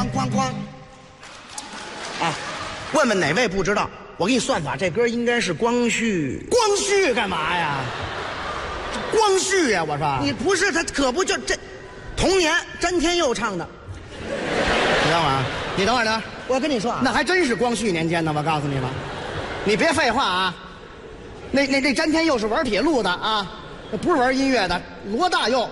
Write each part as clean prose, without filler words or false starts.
咣咣咣。啊，问问哪位不知道？我给你算法，这歌应该是光绪。 光绪干嘛呀？光绪呀！我说你不是他，可不就这？同年詹天佑唱的。 你等会儿，你等会儿呢。 我跟你说啊， 那还真是光绪年间呢，我告诉你吧，你别废话啊。那詹天佑是玩铁路的啊，不是玩音乐的。罗大佑，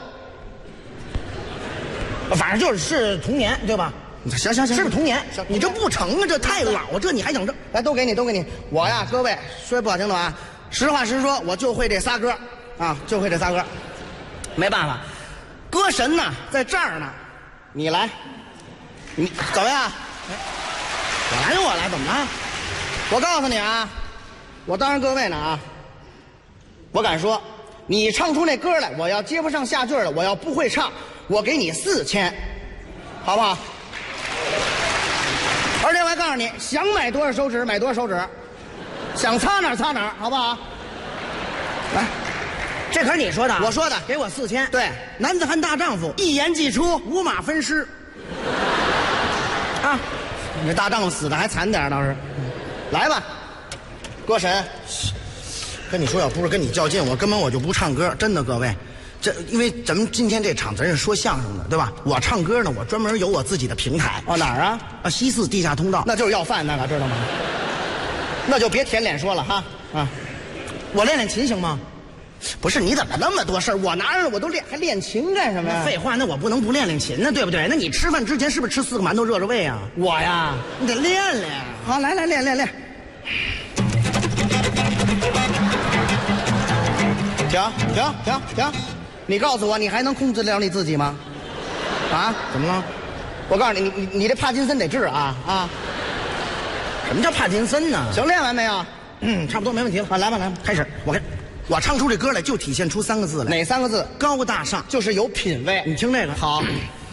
反正是同年，对吧？ 行， 是不是同年？你这不成啊，这太老，这你还整这？ 来，都给你。我呀，各位说不好听的啊，实话实说，我就会这仨歌啊，就会这仨歌。没办法，歌神呢在这儿呢，你来，你怎么样？ 我来，怎么了？ 我告诉你啊，我当着各位呢啊，我敢说，你唱出那歌来，我要接不上下句了，我要不会唱，我给你4000，好不好？而且我还告诉你，想买多少手指买多少手指，想擦哪儿擦哪儿，好不好？来， 这可是你说的， 我说的， 给我4000。 对， 男子汉大丈夫， 一言既出， 五马分尸。啊， 你这大丈夫死的还惨点倒是。来吧，歌神。 跟你说，要不是跟你较劲，我根本就不唱歌，真的，各位。这因为咱们今天这场咱是说相声的，对吧？我唱歌呢，我专门有我自己的平台。 哦，哪儿啊？ 西四地下通道。 那就是要饭那个，知道吗？那就别舔脸说了哈啊！ 我练琴行吗？ 不是，你怎么那么多事儿？我拿着我都练，还练琴干什么呀？ 废话，那我不能不练琴呢，对不对？那你吃饭之前是不是吃4个馒头热热胃啊？ 我呀， 你得练练。 好，来练。停！你告诉我，你还能控制得了你自己吗？啊？ 怎么了？ 我告诉你，你这帕金森得治啊！ 什么叫帕金森呢？ 行，练完没有？ 差不多没问题了。 啊，来吧， 开始。我唱出这歌来，就体现出3个字来。 哪3个字？ 高大上， 就是有品位。 你听这个好。